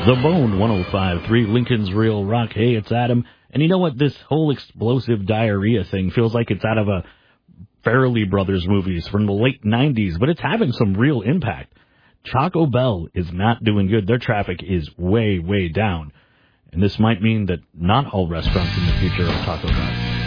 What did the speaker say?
The Bone 105.3, Lincoln's Real Rock. Hey, it's Adam. And you know what? This whole explosive diarrhea thing feels like it's out of a Farrelly Brothers movies from the late 90s, but it's having some real impact. Taco Bell is not doing good. Their traffic is way, way down. And this might mean that not all restaurants in the future are Taco Bell.